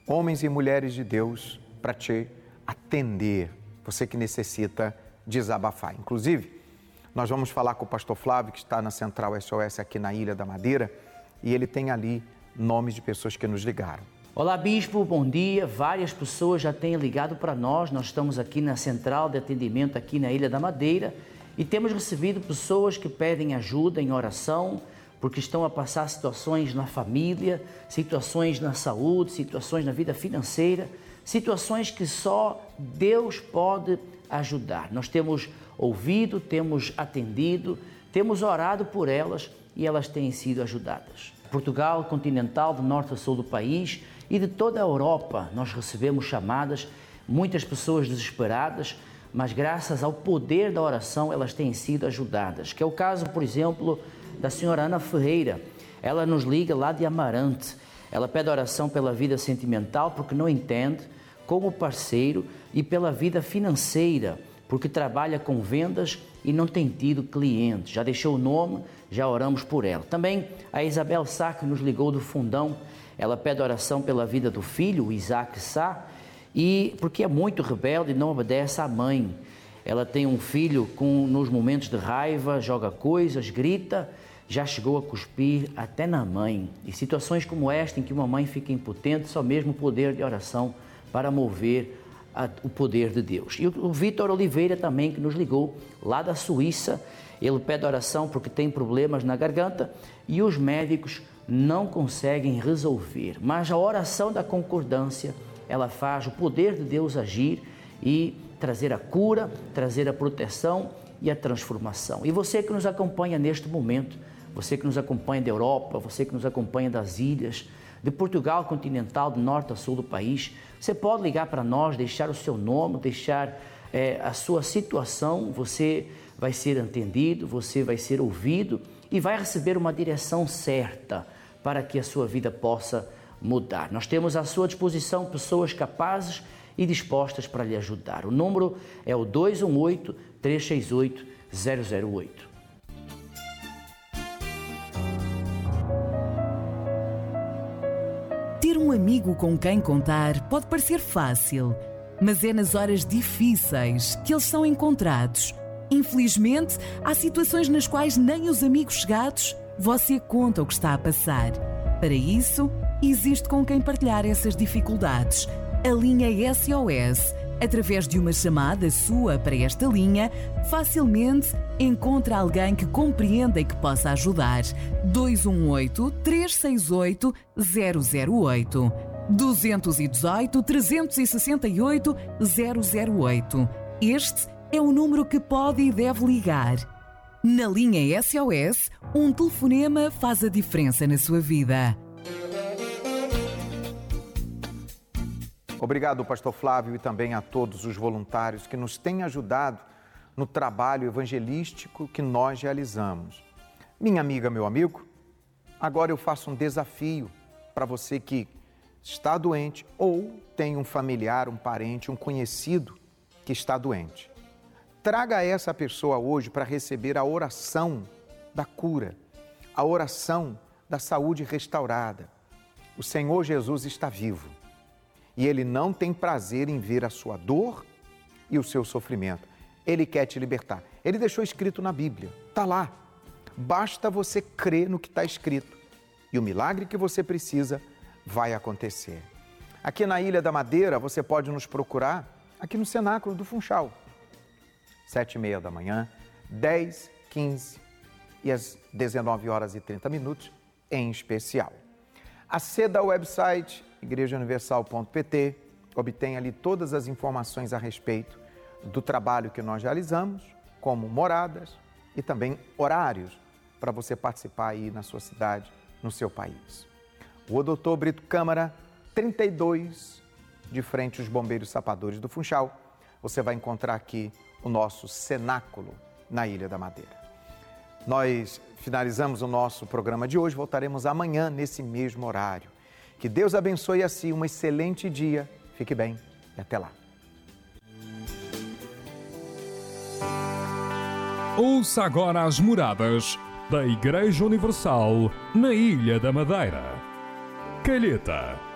homens e mulheres de Deus para te atender, você que necessita desabafar. Inclusive, nós vamos falar com o pastor Flávio, que está na Central SOS aqui na Ilha da Madeira, e ele tem ali nomes de pessoas que nos ligaram. Olá, Bispo, bom dia. Várias pessoas já têm ligado para nós. Nós estamos aqui na Central de Atendimento aqui na Ilha da Madeira e temos recebido pessoas que pedem ajuda em oração, porque estão a passar situações na família, situações na saúde, situações na vida financeira, situações que só Deus pode ajudar. Nós temos ouvido, temos atendido, temos orado por elas e elas têm sido ajudadas. Portugal continental, do norte a sul do país e de toda a Europa, nós recebemos chamadas, muitas pessoas desesperadas, mas graças ao poder da oração elas têm sido ajudadas. Que é o caso, por exemplo, da senhora Ana Ferreira. Ela nos liga lá de Amarante. Ela pede oração pela vida sentimental porque não entende, como parceiro, e pela vida financeira, porque trabalha com vendas e não tem tido clientes. Já deixou o nome, já oramos por ela. Também a Isabel Sá, que nos ligou do Fundão, ela pede oração pela vida do filho, o Isaac Sá, e porque é muito rebelde e não obedece à mãe. Ela tem um filho nos momentos de raiva, joga coisas, grita, já chegou a cuspir até na mãe. E situações como esta, em que uma mãe fica impotente, só mesmo o poder de oração para mover o poder de Deus. E o Vitor Oliveira também, que nos ligou lá da Suíça, ele pede oração porque tem problemas na garganta e os médicos não conseguem resolver. Mas a oração da concordância, ela faz o poder de Deus agir e trazer a cura, trazer a proteção e a transformação. E você que nos acompanha neste momento, você que nos acompanha da Europa, você que nos acompanha das ilhas, de Portugal continental, do norte a sul do país, você pode ligar para nós, deixar o seu nome, deixar a sua situação, você vai ser atendido, você vai ser ouvido e vai receber uma direção certa para que a sua vida possa mudar. Nós temos à sua disposição pessoas capazes e dispostas para lhe ajudar. O número é o 218-368-008. Ter um amigo com quem contar pode parecer fácil, mas é nas horas difíceis que eles são encontrados. Infelizmente, há situações nas quais nem os amigos chegados você conta o que está a passar. Para isso, existe com quem partilhar essas dificuldades. A linha SOS, através de uma chamada sua para esta linha, facilmente encontra alguém que compreenda e que possa ajudar. 218-368-008. 218-368-008. Este é o número que pode e deve ligar. Na linha SOS, um telefonema faz a diferença na sua vida. Obrigado, pastor Flávio, e também a todos os voluntários que nos têm ajudado no trabalho evangelístico que nós realizamos. Minha amiga, meu amigo, agora eu faço um desafio para você que está doente ou tem um familiar, um parente, um conhecido que está doente. Traga essa pessoa hoje para receber a oração da cura, a oração da saúde restaurada. O Senhor Jesus está vivo. E Ele não tem prazer em ver a sua dor e o seu sofrimento. Ele quer te libertar. Ele deixou escrito na Bíblia. Está lá. Basta você crer no que está escrito. E o milagre que você precisa vai acontecer. Aqui na Ilha da Madeira, você pode nos procurar aqui no Cenáculo do Funchal. 7h30 da manhã, 10, 15 e às 19h30 em especial. Aceda ao website igrejauniversal.pt, obtenha ali todas as informações a respeito do trabalho que nós realizamos, como moradas e também horários para você participar aí na sua cidade, no seu país. Rua Doutor Brito Câmara, 32, de frente aos Bombeiros Sapadores do Funchal. Você vai encontrar aqui o nosso cenáculo na Ilha da Madeira. Nós finalizamos o nosso programa de hoje, voltaremos amanhã nesse mesmo horário. Que Deus abençoe assim, um excelente dia, fique bem e até lá. Ouça agora as moradas da Igreja Universal na Ilha da Madeira. Calheta.